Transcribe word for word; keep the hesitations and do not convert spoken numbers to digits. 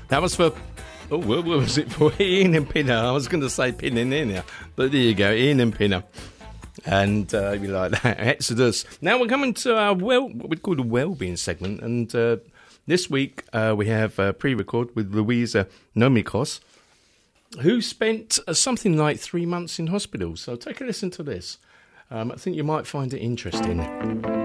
That was for, oh, what was it for? Ian and Pinner. I was going to say Pinner in there, but there you go, Ian and Pinner. And uh, you like that, Exodus. Now we're coming to our, well, what we call the well-being segment. And uh, this week uh, we have a pre-record with Louisa Nomikos, who spent uh, something like three months in hospital. So take a listen to this. Um, I think you might find it interesting.